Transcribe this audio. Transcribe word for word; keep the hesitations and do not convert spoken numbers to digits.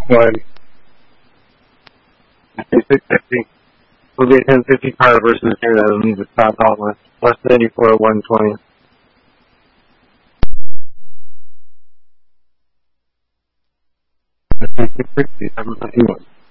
One. six fifty. We'll get ten fifty car versus here that leaves the top outlet. Plus ninety-four, one twenty. six sixty, seven fifty-one.